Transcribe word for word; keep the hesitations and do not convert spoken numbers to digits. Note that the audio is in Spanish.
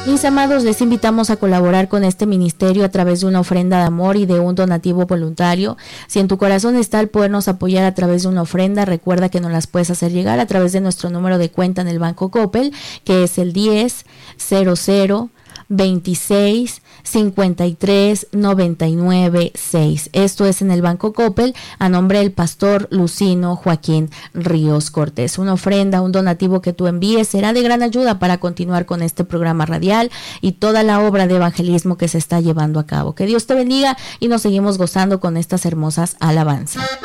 Mis amados, les invitamos a colaborar con este ministerio a través de una ofrenda de amor y de un donativo voluntario. Si en tu corazón está el podernos apoyar a través de una ofrenda, recuerda que nos las puedes hacer llegar a través de nuestro número de cuenta en el Banco Coppel, que es el diez cero cero veintiséis cincuenta y tres noventa y nueve seis. Esto es en el Banco Coppel a nombre del pastor Lucino Joaquín Ríos Cortés. Una ofrenda, un donativo que tú envíes será de gran ayuda para continuar con este programa radial y toda la obra de evangelismo que se está llevando a cabo. Que Dios te bendiga y nos seguimos gozando con estas hermosas alabanzas.